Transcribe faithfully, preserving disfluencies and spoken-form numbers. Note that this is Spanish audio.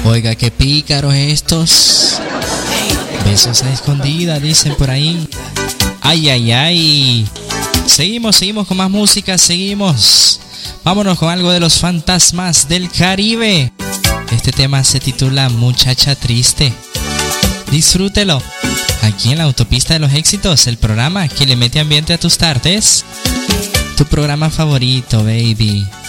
Oiga, qué pícaros estos. Besos a escondida, dicen por ahí. Ay, ay, ay. Seguimos, seguimos con más música, seguimos. Vámonos con algo de los Fantasmas del Caribe. Este tema se titula Muchacha Triste. Disfrútelo. Aquí en la Autopista de los Éxitos, el programa que le mete ambiente a tus tardes. Tu programa favorito, baby.